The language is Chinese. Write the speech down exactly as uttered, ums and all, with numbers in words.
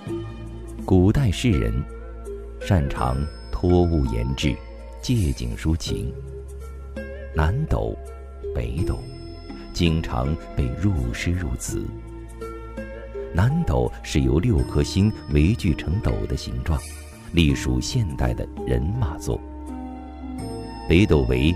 古代诗人擅长托物言志，借景抒情。南斗、北斗经常被入诗入词。南斗是由六颗星围聚成斗的形状，隶属现代的人马座。北斗为